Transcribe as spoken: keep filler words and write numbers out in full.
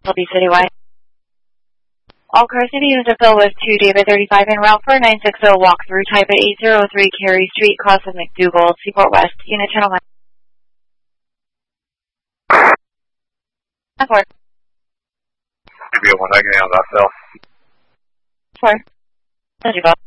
will be citywide. All cars to be used to fill with two David thirty-five en route for nine six zero walk through type at eight oh three Cary Street, cross of McDougal, Seaport West, unit channel one. Four. Give you one again on that cell. Four. Thank you, Bob.